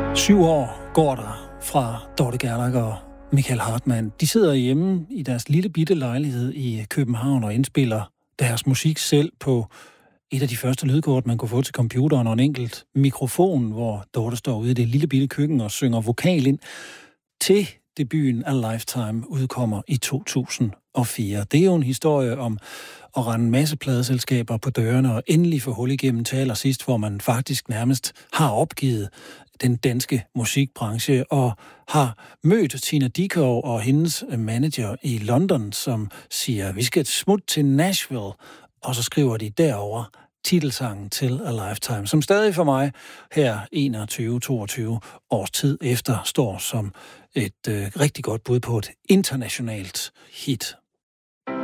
7 år går der fra Dorte Gerlach og Michael Hartmann. De sidder hjemme i deres lille bitte lejlighed i København og indspiller deres musik selv på et af de første lydkort, man kunne få til computeren, og en enkelt mikrofon, hvor Dorte står ude i det lille bitte køkken og synger vokal ind til debuten A Lifetime udkommer i 2004. Det er jo en historie om at rende en masse pladeselskaber på dørene og endelig få hul igennem til allersidst, hvor man faktisk nærmest har opgivet den danske musikbranche og har mødt Tina Dickow og hendes manager i London, som siger, vi skal et smut til Nashville, og så skriver de derover titelsangen til A Lifetime, som stadig for mig her 21-22 års tid efter står som et rigtig godt bud på et internationalt hit.